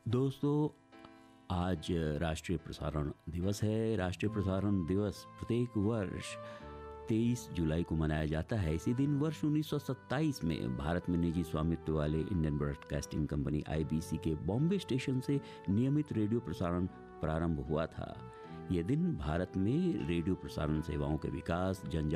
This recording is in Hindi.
दोस्तों, आज राष्ट्रीय प्रसारण दिवस है। राष्ट्रीय प्रसारण दिवस प्रत्येक वर्ष 23 जुलाई को मनाया जाता है। इसी दिन वर्ष 1927 में भारत में निजी स्वामित्व वाले इंडियन ब्रॉडकास्टिंग कंपनी IBC के बॉम्बे स्टेशन से नियमित रेडियो प्रसारण प्रारंभ हुआ था। यह दिन भारत में रेडियो प्रसारण सेवाओं के विकास,